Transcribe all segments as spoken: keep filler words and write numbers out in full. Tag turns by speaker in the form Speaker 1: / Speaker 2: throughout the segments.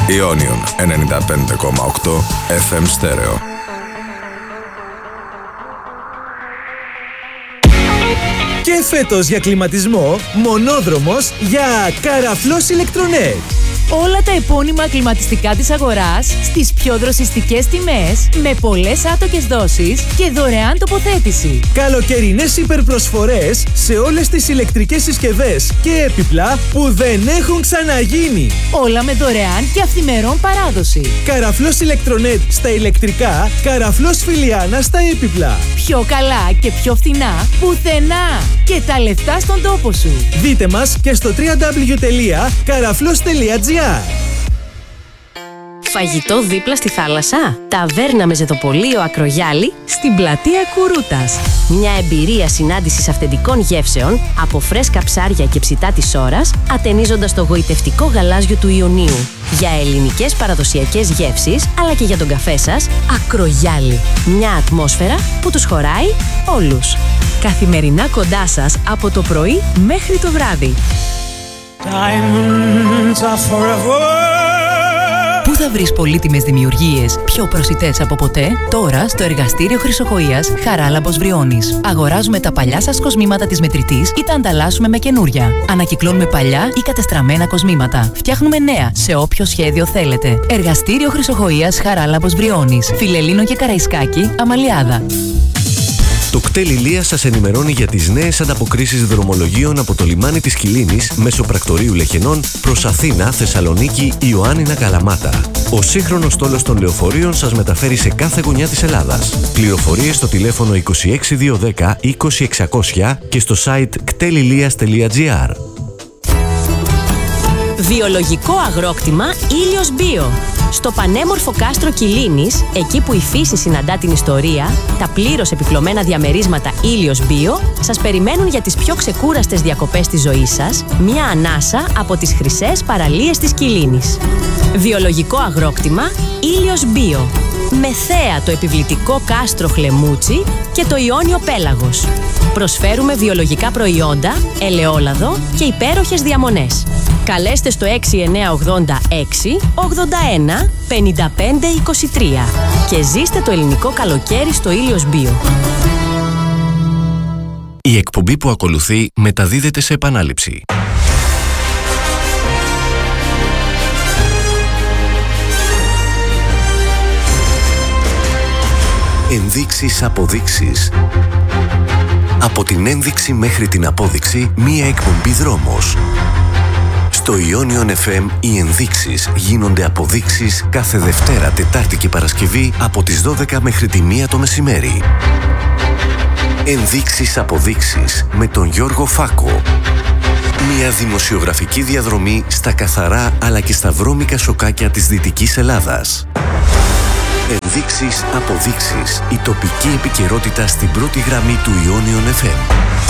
Speaker 1: Ιόνιον ενενήντα πέντε κόμμα οκτώ εφ εμ στέρεο.
Speaker 2: Και φέτος για κλιματισμό, μονόδρομος για Καραφλός Ηλεκτρονέτ.
Speaker 3: Όλα τα επώνυμα κλιματιστικά της αγοράς στις πιο δροσιστικές τιμές, με πολλές άτοκες δόσεις και δωρεάν τοποθέτηση.
Speaker 2: Καλοκαιρινές υπερπροσφορές σε όλες τις ηλεκτρικές συσκευές και έπιπλα που δεν έχουν ξαναγίνει.
Speaker 3: Όλα με δωρεάν και αυθημερών παράδοση.
Speaker 2: Καραφλός Ηλεκτρονέτ στα ηλεκτρικά, Καραφλός Φιλιάνα στα έπιπλα.
Speaker 3: Πιο καλά και πιο φθηνά πουθενά. Και τα λεφτά στον τόπο σου.
Speaker 2: Δείτε μας και στο double-u double-u double-u τελεία καραφλός τελεία τζι άρ.
Speaker 4: Φαγητό δίπλα στη θάλασσα. Ταβέρνα με ζεδοπολείο Ακρογιάλη στην πλατεία Κουρούτας. Μια εμπειρία συνάντησης αυθεντικών γεύσεων από φρέσκα ψάρια και ψητά της ώρας, ατενίζοντας το γοητευτικό γαλάζιο του Ιωνίου. Για ελληνικές παραδοσιακές γεύσεις, αλλά και για τον καφέ σας, Ακρογιάλη. Μια ατμόσφαιρα που τους χωράει όλους. Καθημερινά κοντά σας από το πρωί μέχρι το βράδυ.
Speaker 5: Πού θα βρεις πολύτιμες δημιουργίες πιο προσιτές από ποτέ? Τώρα στο εργαστήριο Χρυσοχοΐας Χαράλαμπος Βριώνης. Αγοράζουμε τα παλιά σας κοσμήματα της μετρητής ή τα ανταλλάσσουμε με καινούρια. Ανακυκλώνουμε παλιά ή κατεστραμμένα κοσμήματα. Φτιάχνουμε νέα σε όποιο σχέδιο θέλετε. Εργαστήριο Χρυσοχοΐας Χαράλαμπος Βριώνης. Φιλελλήνων και Καραϊσκάκη, Αμαλιάδα.
Speaker 6: Το κτέλ Ηλίας σας ενημερώνει για τις νέες ανταποκρίσεις δρομολογίων από το λιμάνι της Κιλίνης μέσω πρακτορείου Λεχενών προς Αθήνα, Θεσσαλονίκη, Ιωάννινα, Καλαμάτα. Ο σύγχρονος στόλος των λεωφορείων σας μεταφέρει σε κάθε γωνιά της Ελλάδας. Πληροφορίες στο τηλέφωνο είκοσι έξι διακόσια δέκα είκοσι εξακόσια και στο site κτέλ-ηλίας τελεία τζι άρ.
Speaker 4: Βιολογικό αγρόκτημα Ήλιος Μπίο. Στο πανέμορφο κάστρο Κιλίνης, εκεί που η φύση συναντά την ιστορία, τα πλήρως επιπλωμένα διαμερίσματα Ήλιος Μπίο σας περιμένουν για τις πιο ξεκούραστες διακοπές της ζωής σας, μια ανάσα από τις χρυσές παραλίες της Κιλίνης. Βιολογικό αγρόκτημα Ήλιος Μπίο. Με θέα το επιβλητικό κάστρο Χλεμούτσι και το Ιόνιο Πέλαγος. Προσφέρουμε βιολογικά προϊόντα, ελαιόλαδο και υπέροχες διαμονές. Καλέστε στο έξι εννιά ογδόντα έξι ογδόντα ένα πενήντα πέντε είκοσι τρία και ζήστε το ελληνικό καλοκαίρι στο Ήλιος Μπίο.
Speaker 6: Η εκπομπή που ακολουθεί μεταδίδεται σε επανάληψη. Ενδείξεις, αποδείξεις. Από την ένδειξη μέχρι την απόδειξη, μία εκπομπή δρόμος. Στο Ιόνιον εφ εμ οι ενδείξεις γίνονται αποδείξεις κάθε Δευτέρα, Τετάρτη και Παρασκευή από τις δώδεκα μέχρι τη μία το μεσημέρι. Ενδείξεις, αποδείξεις με τον Γιώργο Φάκο. Μια δημοσιογραφική διαδρομή στα καθαρά αλλά και στα βρώμικα σοκάκια της Δυτικής Ελλάδας. Ενδείξεις, αποδείξεις. Η τοπική επικαιρότητα στην πρώτη γραμμή του Ιόνιον εφ εμ.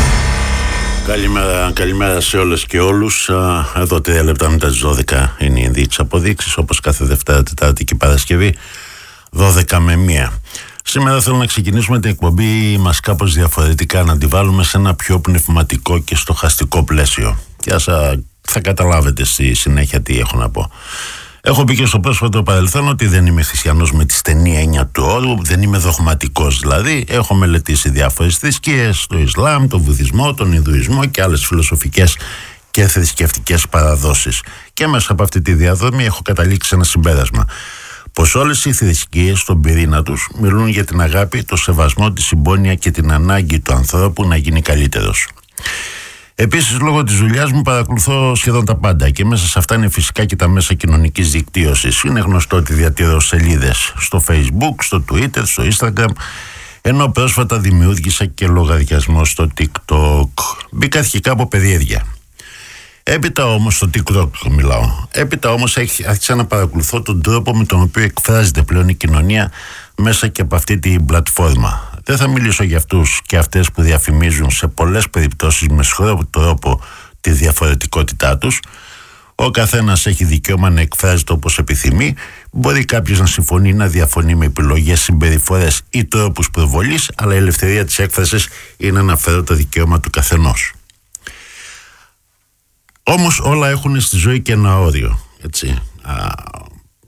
Speaker 7: Καλημέρα, καλημέρα σε όλες και όλους. Εδώ τρία λεπτά μετά τις δώδεκα είναι οι ενδείξεις, αποδείξεις, όπως κάθε Δευτέρα, Τετάρτη και Παρασκευή, δώδεκα με μία. Σήμερα θέλω να ξεκινήσουμε την εκπομπή μας κάπως διαφορετικά, να τη βάλουμε σε ένα πιο πνευματικό και στοχαστικό πλαίσιο. Και ας θα καταλάβετε στη συνέχεια τι έχω να πω. Έχω πει και στο πρόσφατο παρελθόν ότι δεν είμαι χριστιανός με τη στενή έννοια του όρου, δεν είμαι δογματικός δηλαδή. Έχω μελετήσει διάφορες θρησκείες, το Ισλάμ, τον Βουδισμό, τον Ινδουισμό και άλλες φιλοσοφικές και θρησκευτικές παραδόσεις. Και μέσα από αυτή τη διαδρομή έχω καταλήξει ένα συμπέρασμα. Πως όλες οι θρησκείες στον πυρήνα τους μιλούν για την αγάπη, το σεβασμό, τη συμπόνια και την ανάγκη του ανθρώπου να γίνει καλύτερος. Επίσης, λόγω της δουλειάς μου παρακολουθώ σχεδόν τα πάντα και μέσα σε αυτά είναι φυσικά και τα μέσα κοινωνικής δικτύωσης. Είναι γνωστό ότι διατηρώ σελίδες στο Facebook, στο Twitter, στο Instagram, ενώ πρόσφατα δημιούργησα και λογαριασμό στο TikTok. Μπήκα αρχικά από περιέργεια. Έπειτα όμως, στο TikTok μιλάω, έπειτα όμως άρχισα να παρακολουθώ τον τρόπο με τον οποίο εκφράζεται πλέον η κοινωνία μέσα και από αυτή την πλατφόρμα. Δεν θα μιλήσω για αυτούς και αυτές που διαφημίζουν σε πολλές περιπτώσεις με σχρό τρόπο τη διαφορετικότητά τους. Ο καθένας έχει δικαίωμα να εκφράζεται όπως επιθυμεί. Μπορεί κάποιος να συμφωνεί, να διαφωνεί με επιλογές, συμπεριφορές ή τρόπους προβολής, αλλά η ελευθερία της έκφρασης είναι αναφέροντα δικαίωμα του καθενός. Όμως όλα έχουν στη ζωή και ένα όριο, έτσι. Α,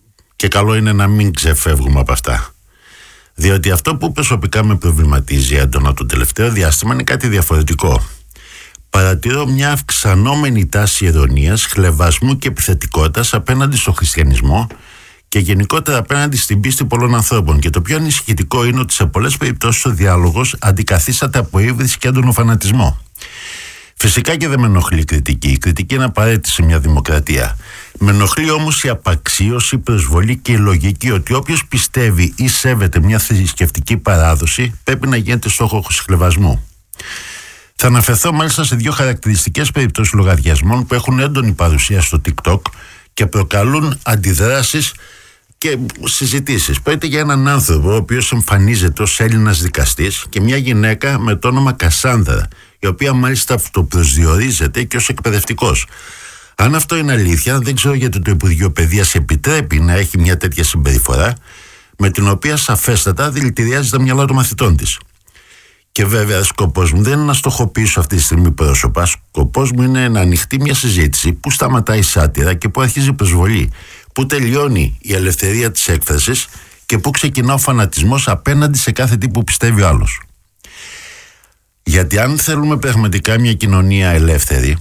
Speaker 7: Και καλό είναι να μην ξεφεύγουμε από αυτά. Διότι αυτό που προσωπικά με προβληματίζει έντονα το τελευταίο διάστημα είναι κάτι διαφορετικό. Παρατηρώ μια αυξανόμενη τάση ειρωνίας, χλευασμού και επιθετικότητας απέναντι στο χριστιανισμό και γενικότερα απέναντι στην πίστη πολλών ανθρώπων. Και το πιο ανησυχητικό είναι ότι σε πολλές περιπτώσεις ο διάλογος αντικαθίσταται από ύβριση και έντονο φανατισμό. Φυσικά και δεν με ενοχλεί η κριτική. Η κριτική είναι απαραίτητη σε μια δημοκρατία. Με ενοχλεί όμως η απαξίωση, η προσβολή και η λογική ότι όποιος πιστεύει ή σέβεται μια θρησκευτική παράδοση πρέπει να γίνεται στόχος χλευασμού. Θα αναφερθώ μάλιστα σε δύο χαρακτηριστικές περιπτώσεις λογαριασμών που έχουν έντονη παρουσία στο TikTok και προκαλούν αντιδράσεις και συζητήσεις. Πρόκειται για έναν άνθρωπο ο οποίος εμφανίζεται ως Έλληνας δικαστής και μια γυναίκα με το όνομα Κασάνδρα, η οποία μάλιστα αυτοπροσδιορίζεται και ως εκπαιδευτικός. Αν αυτό είναι αλήθεια, δεν ξέρω γιατί το Υπουργείο Παιδείας επιτρέπει να έχει μια τέτοια συμπεριφορά, με την οποία σαφέστατα δηλητηριάζει τα μυαλά των μαθητών της. Και βέβαια, σκοπός μου δεν είναι να στοχοποιήσω αυτή τη στιγμή πρόσωπα. Σκοπός μου είναι να ανοιχτεί μια συζήτηση που σταματάει η σάτυρα και που αρχίζει η προσβολή, που τελειώνει η ελευθερία της έκφρασης και που ξεκινά ο φανατισμός απέναντι σε κάθε τι που πιστεύει ο άλλος. Γιατί αν θέλουμε πραγματικά μια κοινωνία ελεύθερη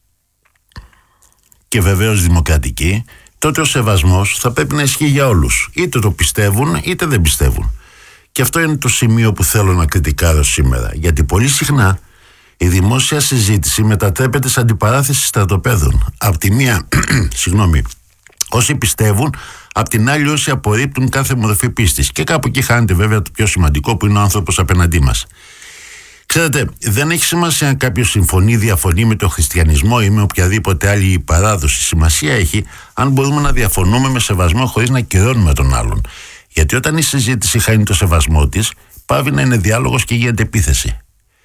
Speaker 7: και βεβαίως δημοκρατική, τότε ο σεβασμός θα πρέπει να ισχύει για όλους. Είτε το πιστεύουν είτε δεν πιστεύουν. Και αυτό είναι το σημείο που θέλω να κριτικάρω σήμερα. Γιατί πολύ συχνά η δημόσια συζήτηση μετατρέπεται σε αντιπαράθεση στρατοπέδων. Απ' τη μία, συγγνώμη, όσοι πιστεύουν, απ' την άλλη όσοι απορρίπτουν κάθε μορφή πίστης. Και κάπου εκεί χάνεται βέβαια το πιο σημαντικό που είναι ο άνθρωπος απέναντί μας. Ξέρετε, δεν έχει σημασία αν κάποιος συμφωνεί ή διαφωνεί με τον χριστιανισμό ή με οποιαδήποτε άλλη παράδοση. Σημασία έχει αν μπορούμε να διαφωνούμε με σεβασμό χωρίς να κυρώνουμε τον άλλον. Γιατί όταν η συζήτηση χάνει το σεβασμό της, πάβει να είναι διάλογος και γίνεται επίθεση.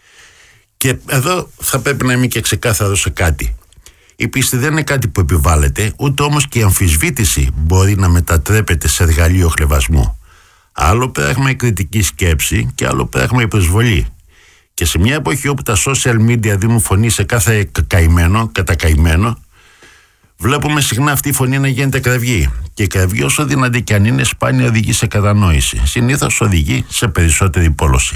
Speaker 7: Και εδώ θα πρέπει να είμαι και ξεκάθαρο σε κάτι. Η πίστη δεν είναι κάτι που επιβάλλεται, ούτε όμως και η αμφισβήτηση μπορεί να μετατρέπεται σε εργαλείο χλευασμού. Άλλο πράγμα η κριτική σκέψη και άλλο πράγμα η προσβολή. Και σε μια εποχή όπου τα social media δίνουν φωνή σε κάθε καημένο, κατακαημένο, βλέπουμε συχνά αυτή η φωνή να γίνεται κραυγή. Και η κραυγή, όσο δυνατή και αν είναι, σπάνια οδηγεί σε κατανόηση. Συνήθως οδηγεί σε περισσότερη πόλωση.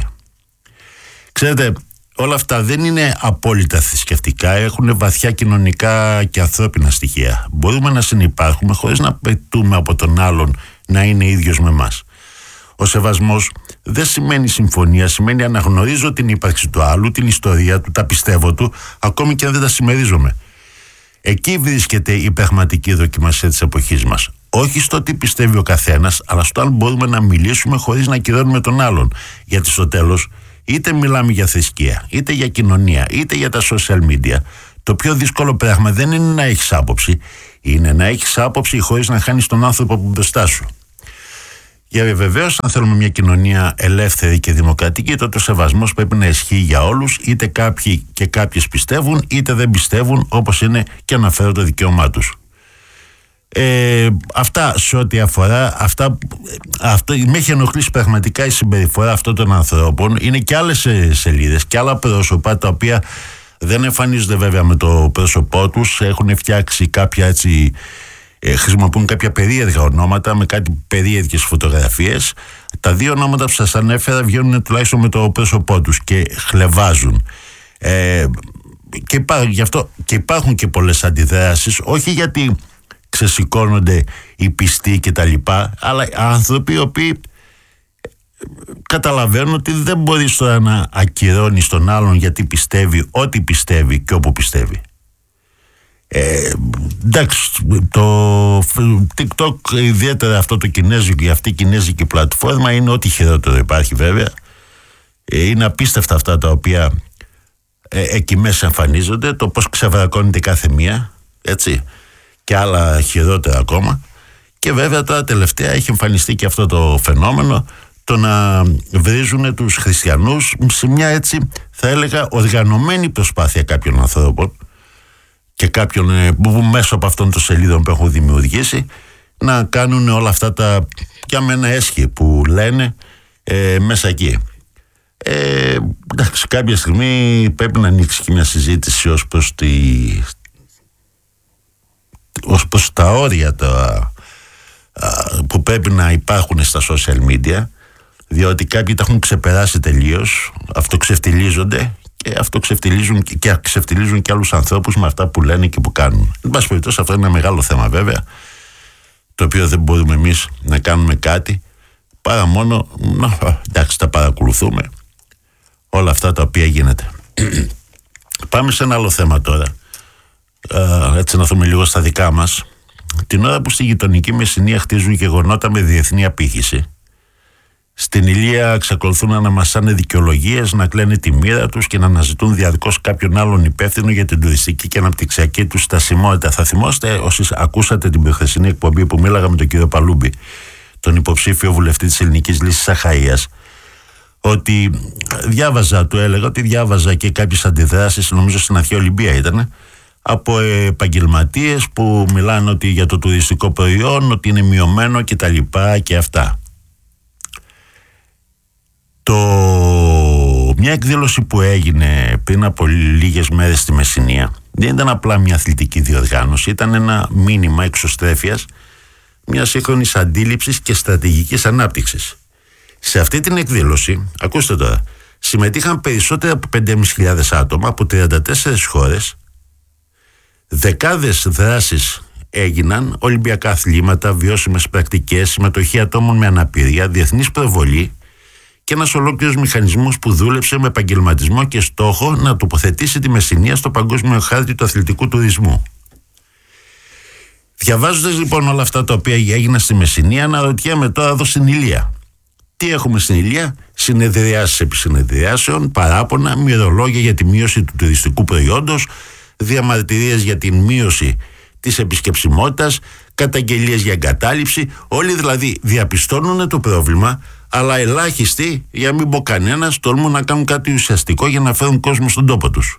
Speaker 7: Ξέρετε, όλα αυτά δεν είναι απόλυτα θρησκευτικά, έχουν βαθιά κοινωνικά και ανθρώπινα στοιχεία. Μπορούμε να συνυπάρχουμε χωρίς να απαιτούμε από τον άλλον να είναι ίδιος με εμάς. Ο σεβασμός δεν σημαίνει συμφωνία, σημαίνει αναγνωρίζω την ύπαρξη του άλλου, την ιστορία του, τα πιστεύω του, ακόμη και αν δεν τα συμμερίζομαι. Εκεί βρίσκεται η πραγματική δοκιμασία της εποχής μας. Όχι στο τι πιστεύει ο καθένας, αλλά στο αν μπορούμε να μιλήσουμε χωρίς να κυρώνουμε τον άλλον. Γιατί στο τέλος, είτε μιλάμε για θρησκεία, είτε για κοινωνία, είτε για τα social media, το πιο δύσκολο πράγμα δεν είναι να έχεις άποψη, είναι να έχεις άποψη χωρίς να χάνεις τον άνθρωπο που μπροστά σου. Για βεβαίως, αν θέλουμε μια κοινωνία ελεύθερη και δημοκρατική, τότε ο σεβασμός πρέπει να ισχύει για όλους, είτε κάποιοι και κάποιες πιστεύουν, είτε δεν πιστεύουν, όπως είναι και αναφέρω το δικαίωμά τους. Ε, αυτά σε ό,τι αφορά, αυτά, αυτό, με έχει ενοχλήσει πραγματικά η συμπεριφορά αυτών των ανθρώπων. Είναι και άλλες σελίδες και άλλα πρόσωπα τα οποία δεν εμφανίζονται βέβαια με το πρόσωπό τους, έχουν φτιάξει κάποια έτσι. Ε, χρησιμοποιούν κάποια περίεργα ονόματα με κάτι περίεργες φωτογραφίες. Τα δύο ονόματα που σας ανέφερα βγαίνουν τουλάχιστον με το πρόσωπό τους και χλευάζουν. Ε, και, υπά, γι' αυτό, και υπάρχουν και πολλές αντιδράσεις, όχι γιατί ξεσηκώνονται οι πιστοί και τα λοιπά, αλλά άνθρωποι οι οποίοι καταλαβαίνουν ότι δεν μπορείς τώρα να ακυρώνεις τον άλλον γιατί πιστεύει ό,τι πιστεύει και όπου πιστεύει. Ε, εντάξει, το TikTok, ιδιαίτερα αυτό το κινέζικο, αυτή η κινέζικη πλατφόρμα είναι ό,τι χειρότερο υπάρχει βέβαια. Ε, είναι απίστευτα αυτά τα οποία ε, εκεί μέσα εμφανίζονται, το πως ξεβρακώνεται κάθε μία, έτσι, και άλλα χειρότερα ακόμα. Και βέβαια τώρα τελευταία έχει εμφανιστεί και αυτό το φαινόμενο, το να βρίζουν τους χριστιανούς σε μια έτσι θα έλεγα οργανωμένη προσπάθεια κάποιων ανθρώπων και κάποιον που μέσω από αυτών των σελίδων που έχουν δημιουργήσει να κάνουν όλα αυτά τα για μένα έσχη που λένε ε, μέσα εκεί. Ε, εντάξει, κάποια στιγμή πρέπει να ανοίξει και μια συζήτηση ως προς, τη, ως προς τα όρια τα, που πρέπει να υπάρχουν στα social media, διότι κάποιοι τα έχουν ξεπεράσει τελείως, αυτοξευτιλίζονται και αυτοξευτιλίζουν και ξεφτιλίζουν και άλλους ανθρώπους με αυτά που λένε και που κάνουν. Εν πάση περιπτώσει, αυτό είναι ένα μεγάλο θέμα βέβαια, το οποίο δεν μπορούμε εμείς να κάνουμε κάτι παρά μόνο να, εντάξει, τα παρακολουθούμε όλα αυτά τα οποία γίνεται. Πάμε σε ένα άλλο θέμα τώρα, ε, έτσι να δούμε λίγο στα δικά μας. Την ώρα που στη γειτονική Μεσσηνία χτίζουν γεγονότα με διεθνή απήχηση, στην Ηλία εξακολουθούν να αναμασάνε δικαιολογίες, να κλαίνε τη μοίρα τους και να αναζητούν διαρκώς κάποιον άλλον υπεύθυνο για την τουριστική και αναπτυξιακή τους στασιμότητα. Θα θυμόστε, όσοι ακούσατε την προχθεσινή εκπομπή που μίλαγα με τον κύριο Παλούμπη, τον υποψήφιο βουλευτή της Ελληνικής Λύσης Αχαΐας, ότι διάβαζα, του έλεγα ότι διάβαζα και κάποιες αντιδράσεις, νομίζω στην Αρχαία Ολυμπία ήταν, από επαγγελματίες που μιλάνε ότι για το τουριστικό προϊόν, ότι είναι μειωμένο και τα λοιπά και αυτά. Το... Μια εκδήλωση που έγινε πριν από λίγες μέρες στη Μεσσηνία δεν ήταν απλά μια αθλητική διοργάνωση, ήταν ένα μήνυμα εξωστρέφειας μιας σύγχρονης αντίληψης και στρατηγικής ανάπτυξης. Σε αυτή την εκδήλωση, ακούστε τώρα, συμμετείχαν περισσότερα από πέντε χιλιάδες πεντακόσια άτομα από τριάντα τέσσερις χώρες, δεκάδες δράσεις έγιναν, ολυμπιακά αθλήματα, βιώσιμες πρακτικές, συμμετοχή ατόμων με αναπηρία, διεθνής προβολή και ένας ολόκληρος μηχανισμός που δούλεψε με επαγγελματισμό και στόχο να τοποθετήσει τη Μεσσηνία στο παγκόσμιο χάρτη του αθλητικού τουρισμού. Διαβάζοντας λοιπόν όλα αυτά τα οποία έγιναν στη Μεσσηνία, αναρωτιέμαι τώρα εδώ στην Ηλία. Τι έχουμε στην Ηλία? Συνεδριάσεις επί συνεδριάσεων, παράπονα, μοιρολόγια για τη μείωση του τουριστικού προϊόντος, διαμαρτυρίες για την μείωση της επισκεψιμότητας, καταγγελίες για εγκατάλειψη. Όλοι δηλαδή διαπιστώνουν το πρόβλημα, αλλά ελάχιστοι, για μην πω κανένας, τολμούν να κάνουν κάτι ουσιαστικό για να φέρουν κόσμο στον τόπο τους.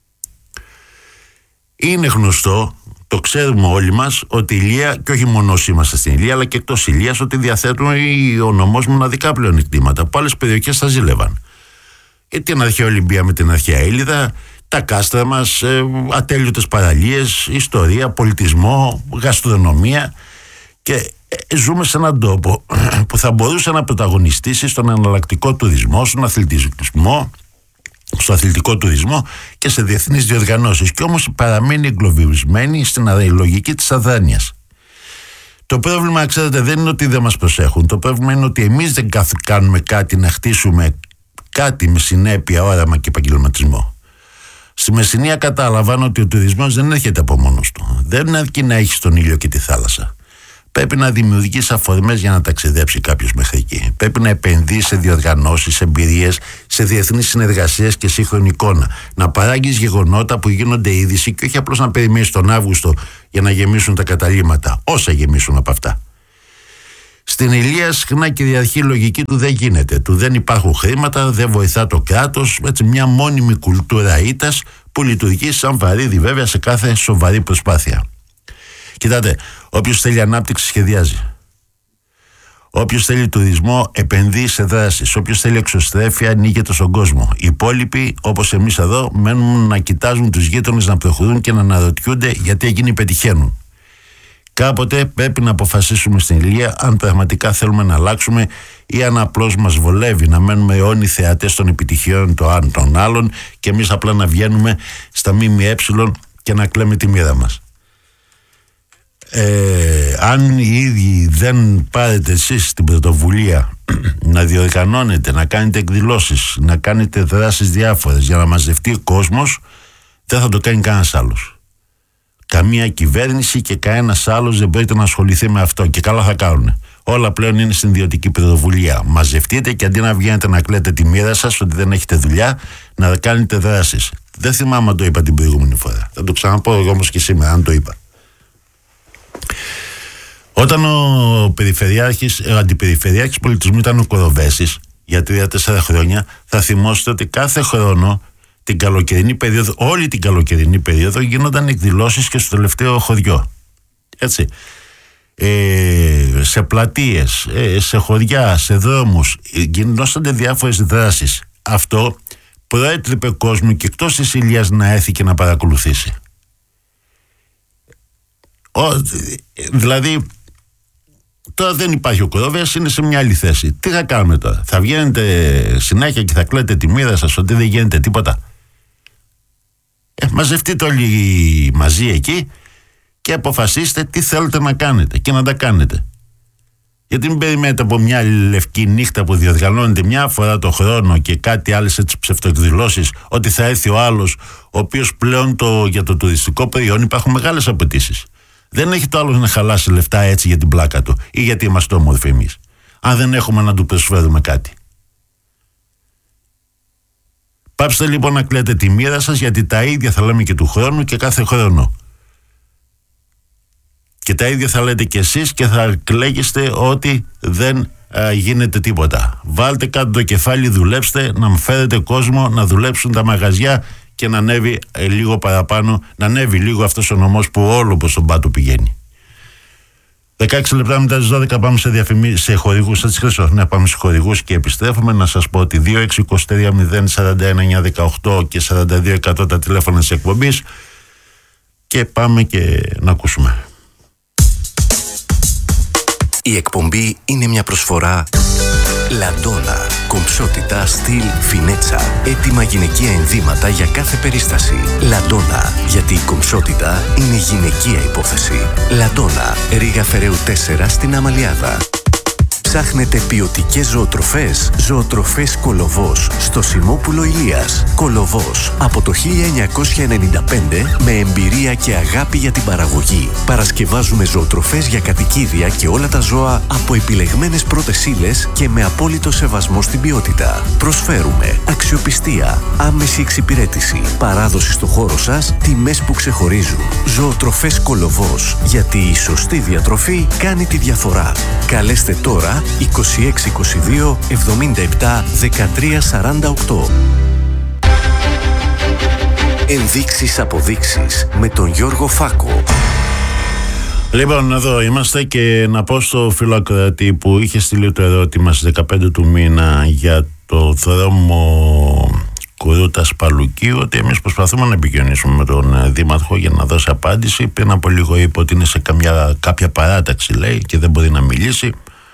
Speaker 7: Είναι γνωστό, το ξέρουμε όλοι μας, ότι η Ηλία, και όχι μόνο όσοι είμαστε στην Ηλία, αλλά και εκτός Ηλίας, ότι διαθέτουν ο νομός μοναδικά πλεονεκτήματα που άλλες περιοχές θα ζήλευαν. Και την Αρχαία Ολυμπία με την Αρχαία Ήλιδα, τα κάστρα μας, ε, ατέλειωτες παραλίες, ιστορία, πολιτισμό, γαστρονομία, και ε, ζούμε σε έναν τόπο που θα μπορούσε να πρωταγωνιστήσει στον εναλλακτικό τουρισμό, στον αθλητισμό, στο αθλητικό τουρισμό και σε διεθνείς διοργανώσεις, και όμως παραμένει εγκλωβισμένη στην λογική της αδράνειας. Το πρόβλημα, ξέρετε, δεν είναι ότι δεν μας προσέχουν. Το πρόβλημα είναι ότι εμείς δεν κάνουμε κάτι να χτίσουμε κάτι με συνέπεια, όραμα και επαγγελματισμό. Στη Μεσσηνία κατάλαβαν ότι ο τουρισμός δεν έρχεται από μόνος του. Δεν αρκεί να έχει τον ήλιο και τη θάλασσα. Πρέπει να δημιουργήσει αφορμές για να ταξιδέψει κάποιος μέχρι εκεί. Πρέπει να επενδύει σε διοργανώσεις, εμπειρίες, σε διεθνείς συνεργασίες και σύγχρονη εικόνα. Να παράγεις γεγονότα που γίνονται είδηση και όχι απλώς να περιμένεις τον Αύγουστο για να γεμίσουν τα καταλύματα, όσα γεμίσουν από αυτά. Στην Ηλία συχνά κυριαρχεί η λογική του δεν γίνεται, του δεν υπάρχουν χρήματα, δεν βοηθά το κράτος, έτσι μια μόνιμη κουλτούρα ήττας που λειτουργεί σαν βαρύδι βέβαια σε κάθε σοβαρή προσπάθεια. Κοιτάτε, όποιος θέλει ανάπτυξη σχεδιάζει. Όποιος θέλει τουρισμό επενδύει σε δράσεις. Όποιος θέλει εξωστρέφεια ανοίγεται στον κόσμο. Οι υπόλοιποι, όπως εμείς εδώ, μένουν να κοιτάζουν τους γείτονες να προχωρούν και να αναρωτιούνται γιατί εκείνοι πετυχαίνουν. Κάποτε πρέπει να αποφασίσουμε στην Ηλία αν πραγματικά θέλουμε να αλλάξουμε ή αν απλώς μας βολεύει να μένουμε αιώνιοι θεατές των επιτυχιών των άλλων και εμείς απλά να βγαίνουμε στα ΜΜΕ και να κλαίμε τη μοίρα μας. Ε, αν οι ίδιοι δεν πάρετε εσείς την πρωτοβουλία να διοργανώνετε, να κάνετε εκδηλώσεις, να κάνετε δράσεις διάφορες για να μαζευτεί ο κόσμος, δεν θα το κάνει κανένας άλλος. Καμία κυβέρνηση και κανένας άλλος δεν μπορείτε να ασχοληθεί με αυτό, και καλά θα κάνουν. Όλα πλέον είναι στην ιδιωτική πρωτοβουλία. Μαζευτείτε και αντί να βγαίνετε να κλαίτε τη μοίρα σας ότι δεν έχετε δουλειά, να κάνετε δράσεις. Δεν θυμάμαι αν το είπα την προηγούμενη φορά. Θα το ξαναπώ εγώ όμως και σήμερα, αν το είπα. Όταν ο περιφερειάρχης, ο αντιπεριφερειάρχης πολιτισμού ήταν ο Κοροβέσης για τρία τέσσερα χρόνια, θα θυμόσαστε ότι κάθε χρόνο την καλοκαιρινή περίοδο, όλη την καλοκαιρινή περίοδο γίνονταν εκδηλώσεις και στο τελευταίο χωριό. Έτσι. Ε, σε πλατείες, ε, σε χωριά, σε δρόμους γινόντουσαν διάφορες δράσεις. Αυτό προέτρεπε κόσμο και εκτός της Ηλίας να έρθει και να παρακολουθήσει. Ο, δηλαδή Τώρα δεν υπάρχει ο Κορόβιας, είναι σε μια άλλη θέση. Τι θα κάνουμε τώρα? Θα βγαίνετε συνέχεια και θα κλαίτε τη μοίρα σας ότι δεν γίνεται τίποτα? Ε, μαζευτείτε όλοι μαζί εκεί και αποφασίστε τι θέλετε να κάνετε και να τα κάνετε. Γιατί μην περιμένετε από μια λευκή νύχτα που διοργανώνεται μια φορά το χρόνο και κάτι άλλες έτσι ψευτοεκδηλώσεις ότι θα έρθει ο άλλος, ο οποίος πλέον το, για το τουριστικό προϊόν υπάρχουν μεγάλες απαιτήσεις. Δεν έχει το άλλος να χαλάσει λεφτά έτσι για την πλάκα του ή γιατί είμαστε όμορφοι εμείς, αν δεν έχουμε να του προσφέρουμε κάτι. Πάψτε λοιπόν να κλαίτε τη μοίρα σας, γιατί τα ίδια θα λέμε και του χρόνου και κάθε χρόνο. Και τα ίδια θα λέτε κι εσείς και θα κλαίγεστε ότι δεν α, γίνεται τίποτα. Βάλτε κάτω το κεφάλι, δουλέψτε, να φέρετε κόσμο να δουλέψουν τα μαγαζιά και να ανέβει ε, λίγο παραπάνω, να ανέβει λίγο αυτός ο νομός που όλο προς τον πάτο πηγαίνει. δεκαέξι λεπτά μετά τις δώδεκα πάμε σε, διαφημί... σε χορηγούς. Έτσι χρυσό, ναι, πάμε σε χορηγούς και επιστρέφουμε. Να σας πω ότι δύο έξι δύο τρία μηδέν σαράντα ένα εννιακόσια δεκαοκτώ και σαράντα δύο εκατό τα τηλέφωνα της εκπομπής και πάμε και να ακούσουμε.
Speaker 6: Η εκπομπή είναι μια προσφορά Λαντόνα. Κομψότητα, στυλ, φινέτσα. Έτοιμα γυναικεία ενδύματα για κάθε περίσταση. Λαντόνα. Γιατί η κομψότητα είναι γυναικεία υπόθεση. Λαντόνα. Ρήγα Φεραίου τέσσερα στην Αμαλιάδα. Ψάχνετε ποιοτικές ζωοτροφές? Ζωοτροφές Κολοβός στο Σιμόπουλο Ηλίας. Κολοβός από το χίλια εννιακόσια ενενήντα πέντε με εμπειρία και αγάπη για την παραγωγή. Παρασκευάζουμε ζωοτροφές για κατοικίδια και όλα τα ζώα από επιλεγμένες πρώτες ύλες και με απόλυτο σεβασμό στην ποιότητα. Προσφέρουμε αξιοπιστία, άμεση εξυπηρέτηση, παράδοση στο χώρο σας, τιμές που ξεχωρίζουν. Ζωοτροφές Κολοβός, γιατί η σωστή διατροφή κάνει τη διαφορά. Καλέστε τώρα είκοσι έξι είκοσι δύο εβδομήντα επτά δεκατρία σαράντα οκτώ. Ενδείξεις αποδείξεις με τον Γιώργο Φάκο.
Speaker 7: Λοιπόν, εδώ είμαστε και να πω στο φιλοκράτη που είχε στείλει το ερώτημα στις δεκαπέντε του μήνα για το δρόμο Κουρούτας Παλουκίου, ότι εμείς προσπαθούμε να επικοινωνήσουμε με τον Δήμαρχο για να δώσει απάντηση. Πριν από λίγο είπε ότι είναι σε καμιά, κάποια παράταξη, λέει, και δεν μπορεί να μιλήσει.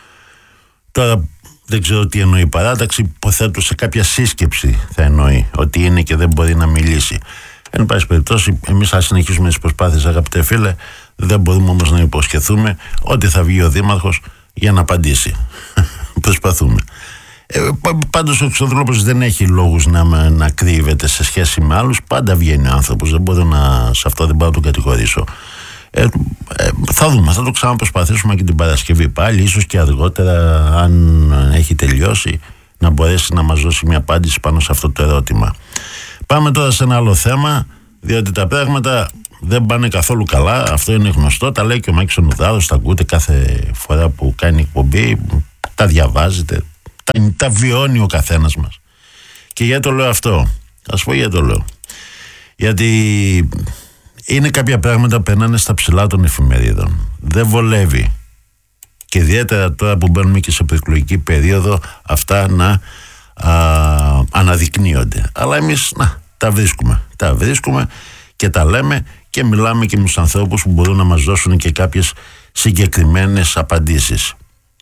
Speaker 7: Τώρα δεν ξέρω τι εννοεί παράταξη, υποθέτω σε κάποια σύσκεψη θα εννοεί ότι είναι και δεν μπορεί να μιλήσει. Εν πάση περιπτώσει, εμείς θα συνεχίσουμε τις προσπάθειες, αγαπητέ φίλε. Δεν μπορούμε όμως να υποσχεθούμε ότι θα βγει ο Δήμαρχος για να απαντήσει. Προσπαθούμε. Ε, πάντως ο Χρυστοδουλόπουλος δεν έχει λόγους να, να κρύβεται σε σχέση με άλλους. Πάντα βγαίνει ο άνθρωπος, δεν μπορώ να, σε αυτό δεν μπορώ να τον κατηγορήσω. Ε, ε, θα δούμε, θα το ξαναπροσπαθήσουμε και την Παρασκευή πάλι, ίσως και αργότερα, αν έχει τελειώσει, να μπορέσει να μας δώσει μια απάντηση πάνω σε αυτό το ερώτημα. Πάμε τώρα σε ένα άλλο θέμα, διότι τα πράγματα δεν πάνε καθόλου καλά, αυτό είναι γνωστό, τα λέει και ο Μάκης ο Νουδάρος, τα ακούτε κάθε φορά που κάνει εκπομπή, τα διαβάζετε, τα, τα βιώνει ο καθένας μας. Και γιατί το λέω αυτό? Ας πω γιατί το λέω. Γιατί είναι κάποια πράγματα που περνάνε στα ψηλά των εφημερίδων. Δεν βολεύει. Και ιδιαίτερα τώρα που μπαίνουμε και σε προεκλογική περίοδο, αυτά να α, αναδεικνύονται. Αλλά εμείς να, τα βρίσκουμε. Τα βρίσκουμε και τα λέμε και μιλάμε και με τους ανθρώπους που μπορούν να μας δώσουν και κάποιες συγκεκριμένες απαντήσεις.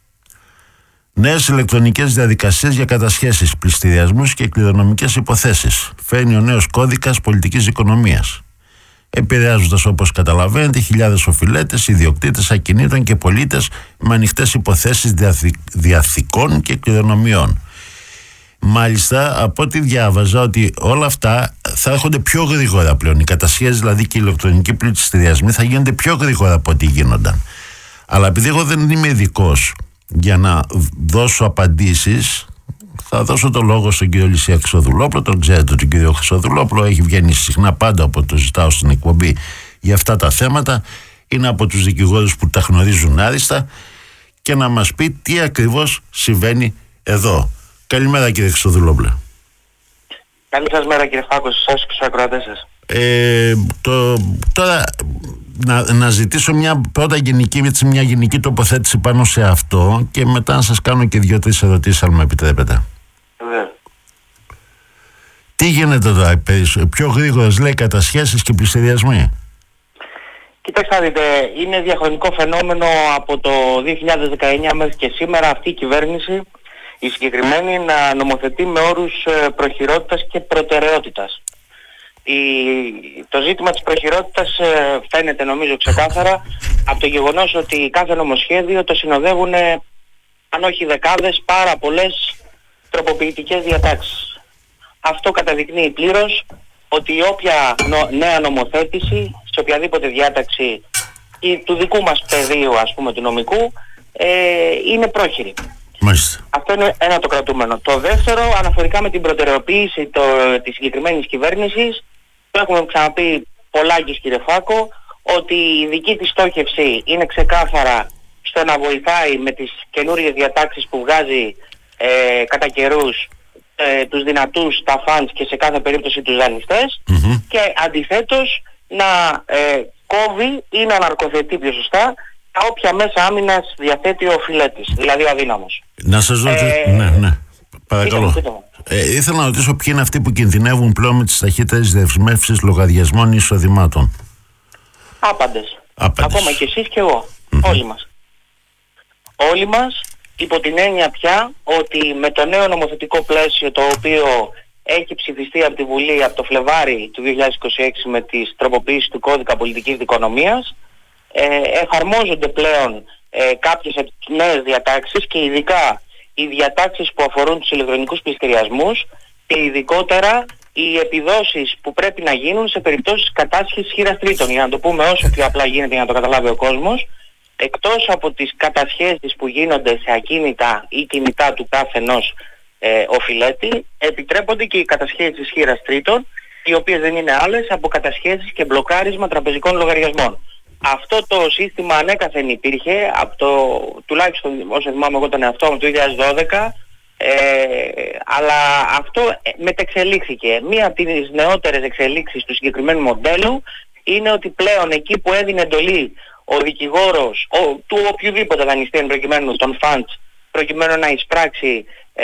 Speaker 7: Νέες ηλεκτρονικές διαδικασίες για κατασχέσεις, πληστηριασμούς και κληρονομικές υποθέσεις. Φέρνει ο νέος κώδικας πολιτικής οικονομίας. Επηρεάζοντας, όπως καταλαβαίνετε, χιλιάδες οφειλέτες, ιδιοκτήτες ακινήτων και πολίτες με ανοιχτές υποθέσεις διαθη... διαθηκών και κληρονομιών. Μάλιστα, από ό,τι διάβαζα, ότι όλα αυτά θα έρχονται πιο γρήγορα πλέον. Οι κατασχέσεις, δηλαδή και οι ηλεκτρονικοί πληστηριασμοί, θα γίνονται πιο γρήγορα από ό,τι γίνονταν. Αλλά επειδή εγώ δεν είμαι ειδικός για να δώσω απαντήσεις, θα δώσω το λόγο στον κύριο Λυσία Χρυσοδουλόπουλο. Τον ξέρετε τον κύριο Χρυσοδουλόπουλο, έχει βγαίνει συχνά πάντα από το ζητάω στην εκπομπή για αυτά τα θέματα. Είναι από τους δικηγόρους που τα γνωρίζουν άριστα και να μας πει τι ακριβώς συμβαίνει εδώ. Καλημέρα κύριε Χρυσοδουλόπουλο.
Speaker 8: Καλή σας μέρα κύριε Φάκο, σε εσάς και στους ακροατές σας.
Speaker 7: Ε, το, τώρα να, να ζητήσω μια πρώτα γενική, μια γενική τοποθέτηση πάνω σε αυτό και μετά να σας κάνω και δύο-τρεις ερωτήσεις αν με επιτρέπετε.
Speaker 8: Ναι.
Speaker 7: Τι γίνεται τώρα, πιο γρήγορες λέει κατασχέσεις και πληστηριασμοί?
Speaker 8: Κοιτάξτε να δείτε, είναι διαχρονικό φαινόμενο από το δύο χιλιάδες δεκαεννιά μέχρι και σήμερα αυτή η κυβέρνηση, η συγκεκριμένη, να νομοθετεί με όρους προχειρότητας και προτεραιότητας. Η, το ζήτημα της προχειρότητας ε, φαίνεται νομίζω ξεκάθαρα από το γεγονός ότι κάθε νομοσχέδιο το συνοδεύουν, αν όχι δεκάδες, πάρα πολλές τροποποιητικές διατάξεις. Αυτό καταδεικνύει πλήρως ότι η όποια νο, νέα νομοθέτηση σε οποιαδήποτε διάταξη ή του δικού μας πεδίου, ας πούμε, του νομικού, ε, είναι πρόχειρη.
Speaker 7: Μάλιστα.
Speaker 8: Αυτό είναι ένα το κρατούμενο. Το δεύτερο, αναφορικά με την προτεραιοποίηση το, της συγκεκριμένης κυβέρνησης, το έχουμε ξαναπεί πολλάκις, κύριε Φάκο, ότι η δική της στόχευση είναι ξεκάθαρα στο να βοηθάει με τις καινούριες διατάξεις που βγάζει ε, κατά καιρούς ε, τους δυνατούς, τα φαντς και σε κάθε περίπτωση τους δανειστές, mm-hmm. και αντιθέτως να ε, κόβει ή να αναρκοθετεί πιο σωστά τα όποια μέσα άμυνας διαθέτει ο οφειλέτης, δηλαδή ο αδύναμος.
Speaker 7: Να σας ρωτήσω, ε, ναι, ναι, παρακαλώ. Πείτε μου, πείτε μου. Ε, ήθελα να ρωτήσω ποιοι είναι αυτοί που κινδυνεύουν πλέον με τις ταχύτερες δεσμεύσεις λογαριασμών εισοδημάτων.
Speaker 8: Άπαντες.
Speaker 7: Άπαντες.
Speaker 8: Ακόμα και εσείς και εγώ. Mm-hmm. Όλοι μας. Όλοι μας, υπό την έννοια πια ότι με το νέο νομοθετικό πλαίσιο, το οποίο έχει ψηφιστεί από τη Βουλή από το Φλεβάρι του δύο χιλιάδες είκοσι έξι με τις τροποποιήσεις του κώδικα πολιτικής δικονομίας, ε, εφαρμόζονται πλέον ε, κάποιες νέες διατάξεις και ειδικά οι διατάξεις που αφορούν τους ηλεκτρονικούς πληστηριασμούς και ειδικότερα οι επιδόσεις που πρέπει να γίνουν σε περιπτώσεις κατάσχεσης χείρας τρίτων, για να το πούμε όσο πιο απλά γίνεται για να το καταλάβει ο κόσμος. Εκτός από τις κατασχέσεις που γίνονται σε ακίνητα ή κινητά του κάθε ενός ε, οφειλέτη, επιτρέπονται και οι κατασχέσεις χείρας τρίτων, οι οποίες δεν είναι άλλες από κατασχέσεις και μπλοκάρισμα τραπεζικών λογαριασμών. Αυτό το σύστημα ανέκαθεν υπήρχε, από το, τουλάχιστον όσο θυμάμαι εγώ τον εαυτό μου, το δύο χιλιάδες δώδεκα, ε, αλλά αυτό μετεξελίχθηκε. Μία από τις νεότερες εξελίξεις του συγκεκριμένου μοντέλου είναι ότι πλέον εκεί που έδινε εντολή ο δικηγόρος ο, του οποιοδήποτε δανειστή εν προκειμένου των funds, προκειμένου να εισπράξει ε,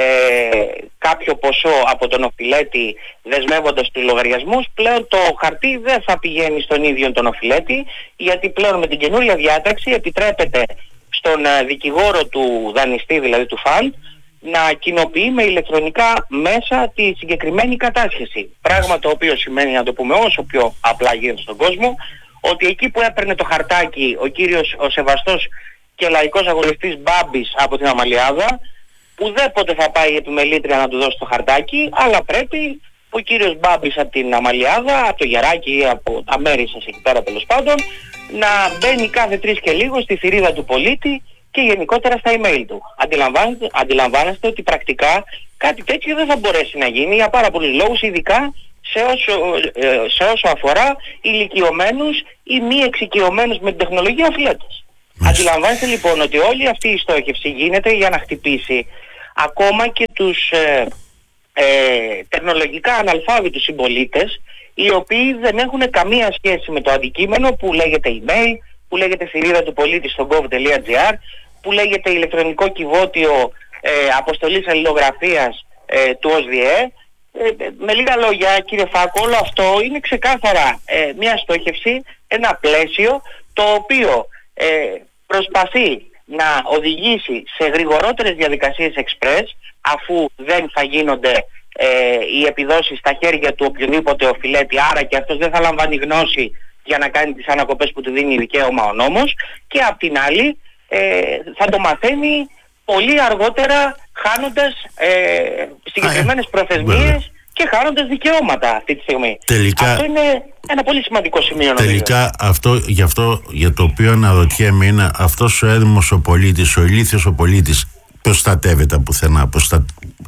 Speaker 8: κάποιο ποσό από τον οφειλέτη δεσμεύοντας τους λογαριασμούς, πλέον το χαρτί δεν θα πηγαίνει στον ίδιο τον οφειλέτη, γιατί πλέον με την καινούρια διάταξη επιτρέπεται στον ε, δικηγόρο του δανειστή, δηλαδή του fund, να κοινοποιεί με ηλεκτρονικά μέσα τη συγκεκριμένη κατάσχεση. Πράγμα το οποίο σημαίνει, να το πούμε όσο πιο απλά γίνεται στον κόσμο, ότι εκεί που έπαιρνε το χαρτάκι ο κύριος, ο σεβαστός και λαϊκός αγωνιστής Μπάμπης από την Αμαλιάδα, ουδέποτε θα πάει η επιμελήτρια να του δώσει το χαρτάκι, αλλά πρέπει ο κύριος Μπάμπης από την Αμαλιάδα, από το Γεράκι ή από τα μέρη σας εκεί πέρα τέλος πάντων, να μπαίνει κάθε τρεις και λίγο στη θηρίδα του πολίτη και γενικότερα στα email του. Αντιλαμβάνεστε, αντιλαμβάνεστε ότι πρακτικά κάτι τέτοιο δεν θα μπορέσει να γίνει για πάρα πολλούς λόγους, ειδικά σε όσο, σε όσο αφορά ηλικιωμένους ή μη εξοικειωμένους με την τεχνολογία οφειλέτες. Αντιλαμβάνεστε λοιπόν ότι όλη αυτή η στόχευση γίνεται για να χτυπήσει ακόμα και τους ε, ε, τεχνολογικά αναλφάβητους συμπολίτες, οι οποίοι δεν έχουν καμία σχέση με το αντικείμενο που λέγεται email, που λέγεται θηρίδα του πολίτη στο gov.gr, που λέγεται ηλεκτρονικό κυβότιο ε, αποστολής αλληλογραφίας ε, του ΟΣΔΙΕ. Ε, με λίγα λόγια, κύριε Φάκο, όλο αυτό είναι ξεκάθαρα ε, μια στόχευση, ένα πλαίσιο το οποίο ε, προσπαθεί να οδηγήσει σε γρηγορότερες διαδικασίες express, αφού δεν θα γίνονται ε, οι επιδόσεις στα χέρια του οποιοδήποτε οφειλέτη, άρα και αυτός δεν θα λαμβάνει γνώση για να κάνει τις ανακοπές που του δίνει δικαίωμα ο νόμος, και απ' την άλλη ε, θα το μαθαίνει πολύ αργότερα, χάνοντας ε, συγκεκριμένες προθεσμίες βέβαια. Και χάνοντας δικαιώματα αυτή τη στιγμή.
Speaker 7: Τελικά,
Speaker 8: αυτό είναι ένα πολύ σημαντικό σημείο.
Speaker 7: Τελικά
Speaker 8: νομίζω.
Speaker 7: αυτό, γι' αυτό για το οποίο αναρωτιέμαι είναι αυτός ο έρημος ο πολίτης, ο ηλίθιος ο πολίτης, προστατεύεται πουθενά, προστα...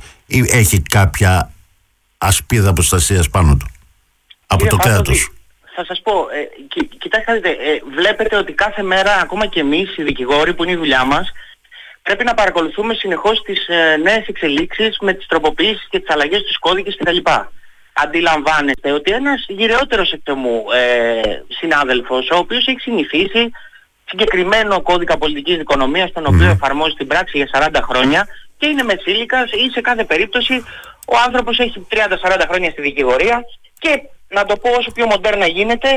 Speaker 7: ή έχει κάποια ασπίδα προστασίας πάνω του από Κύριε το κράτος?
Speaker 8: Θα σας πω, ε, κι, κοιτάξτε, ε, βλέπετε ότι κάθε μέρα, ακόμα και εμείς οι δικηγόροι που είναι η δουλειά μας, πρέπει να παρακολουθούμε συνεχώς τις ε, νέες εξελίξεις με τις τροποποιήσεις και τις αλλαγές στους κώδικες κτλ. Αντιλαμβάνεστε ότι ένας γυρεότερος εκ τεμού ε, συνάδελφος, ο οποίος έχει συνηθίσει συγκεκριμένο κώδικα πολιτικής δικονομίας, τον οποίο mm. εφαρμόζει στην πράξη για σαράντα χρόνια και είναι μεσήλικας, ή σε κάθε περίπτωση ο άνθρωπος έχει τριάντα σαράντα χρόνια στη δικηγορία και, να το πω όσο πιο μοντέρνα γίνεται,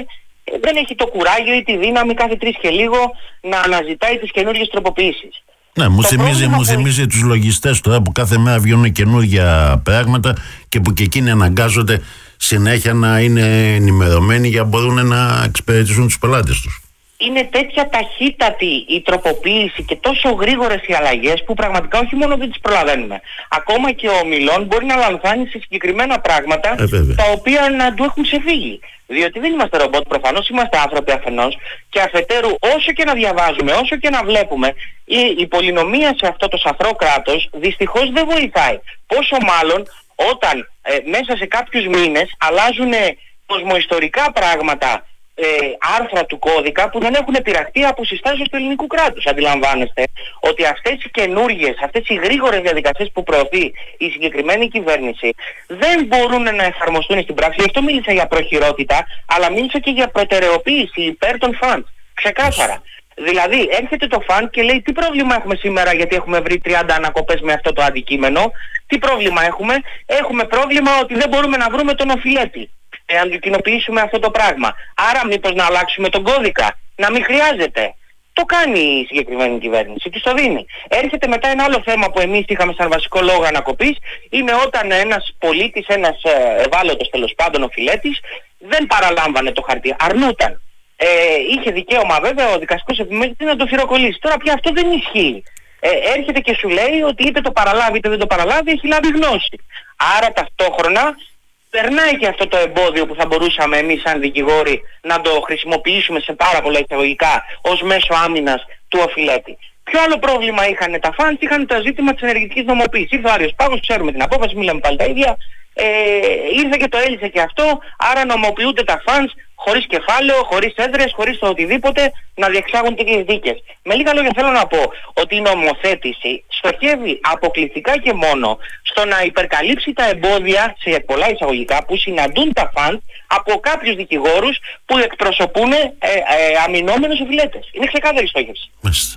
Speaker 8: δεν έχει το κουράγιο ή τη δύναμη κάθε τρεις και λίγο να αναζητάει τις καινούργιες τροποποιήσεις.
Speaker 7: Ναι, μου
Speaker 8: το
Speaker 7: θυμίζει, μου
Speaker 8: που...
Speaker 7: θυμίζει τους λογιστές τώρα που κάθε μέρα βγαίνουν καινούργια πράγματα και που και εκείνοι αναγκάζονται συνέχεια να είναι ενημερωμένοι για να μπορούν να εξυπηρετήσουν τους πελάτες τους.
Speaker 8: Είναι τέτοια ταχύτατη η τροποποίηση και τόσο γρήγορες οι αλλαγές που πραγματικά όχι μόνο δεν τις προλαβαίνουμε. Ακόμα και ο Μιλών μπορεί να λανθάνει σε συγκεκριμένα πράγματα
Speaker 7: ε,
Speaker 8: τα οποία να του έχουν ξεφύγει. Διότι δεν είμαστε ρομπότ, προφανώς είμαστε άνθρωποι αφενός και αφετέρου, όσο και να διαβάζουμε, όσο και να βλέπουμε, η, η πολυνομία σε αυτό το σαφρό κράτος δυστυχώς δεν βοηθάει. Πόσο μάλλον όταν ε, μέσα σε κάποιους μήνες αλλάζουν κοσμοϊστορικά πράγματα, ε, άρθρα του κώδικα που δεν έχουν πειραχτεί από συστάσεις του ελληνικού κράτους. Αντιλαμβάνεστε ότι αυτές οι καινούργιες, αυτές οι γρήγορες διαδικασίες που προωθεί η συγκεκριμένη κυβέρνηση δεν μπορούν να εφαρμοστούν στην πράξη. Γι' αυτό μίλησα για προχειρότητα, αλλά μίλησα και για προτεραιοποίηση υπέρ των φαντ. Ξεκάθαρα. Δηλαδή έρχεται το φαντ και λέει τι πρόβλημα έχουμε σήμερα γιατί έχουμε βρει τριάντα ανακοπές με αυτό το αντικείμενο. Τι πρόβλημα έχουμε? Έχουμε πρόβλημα ότι δεν μπορούμε να βρούμε τον οφειλέτη εάν του κοινοποιήσουμε αυτό το πράγμα. Άρα μήπως να αλλάξουμε τον κώδικα? Να μην χρειάζεται. Το κάνει η συγκεκριμένη κυβέρνηση, της το δίνει. Έρχεται μετά ένα άλλο θέμα που εμείς είχαμε σαν βασικό λόγο ανακοπής, είναι όταν ένας πολίτης, ένας ευάλωτος τέλος πάντων οφειλέτης, δεν παραλάμβανε το χαρτί, αρνούταν. Ε, είχε δικαίωμα βέβαια ο δικαστικός επιμέλητης να το θυροκολλήσει. Τώρα πια αυτό δεν ισχύει. Ε, έρχεται και σου λέει ότι είτε το παραλάβει είτε δεν το παραλάβει, έχει λάβει γνώση. Άρα ταυτόχρονα περνάει και αυτό το εμπόδιο που θα μπορούσαμε εμείς σαν δικηγόροι να το χρησιμοποιήσουμε σε πάρα πολλά εισαγωγικά ως μέσο άμυνας του οφειλέτη. Ποιο άλλο πρόβλημα είχαν τα φαντς? Είχαν το ζήτημα της ενεργητικής νομοποίησης. Ήρθε ο Άριος Πάγος, ξέρουμε την απόφαση, μιλάμε πάλι τα ίδια. Ε, ήρθε και το έλυσε και αυτό, άρα νομοποιούνται τα φαντς χωρίς κεφάλαιο, χωρίς έδρες, χωρίς το οτιδήποτε να διεξάγουν τέτοιες δίκες. Με λίγα λόγια θέλω να πω ότι η νομοθέτηση στοχεύει αποκλειστικά και μόνο στο να υπερκαλύψει τα εμπόδια σε πολλά εισαγωγικά που συναντούν τα φαντ από κάποιους δικηγόρους που εκπροσωπούν ε, ε, αμυνόμενους οφειλέτες. Είναι ξεκάθαρη στόχευση.
Speaker 7: Μάλιστα.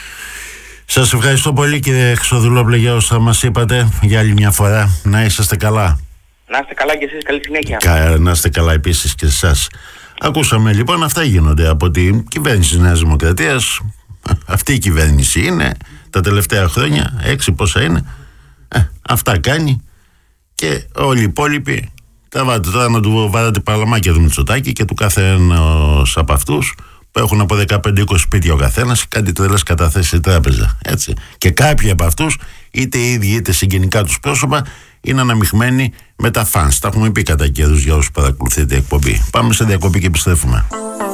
Speaker 7: Σας ευχαριστώ πολύ κύριε Χρυστοδουλόπουλε για όσα μας είπατε για άλλη μια φορά. Να είσαστε καλά.
Speaker 8: Να είστε καλά και εσείς, καλή συνέχεια.
Speaker 7: Κα, να είστε καλά επίσης και εσάς. Ακούσαμε λοιπόν, αυτά γίνονται από την κυβέρνηση της Νέας Δημοκρατίας. Αυτή η κυβέρνηση είναι τα τελευταία χρόνια, έξι πόσα είναι. Ε, αυτά κάνει και όλοι οι υπόλοιποι τραβάτε τώρα να του βάλετε παλαμάκια του Μητσοτάκη και του καθένας από αυτούς που έχουν από δεκαπέντε είκοσι σπίτια ο καθένας, κάτι τρελές καταθέσεις στη τράπεζα. Έτσι. Και κάποιοι από αυτούς, είτε οι ίδιοι είτε συγγενικά τους πρόσωπα, είναι αναμειχμένοι με τα φανς. Τα έχουμε πει κατά καιρούς για όσους παρακολουθείτε εκπομπή. Πάμε σε διακοπή και επιστρέφουμε.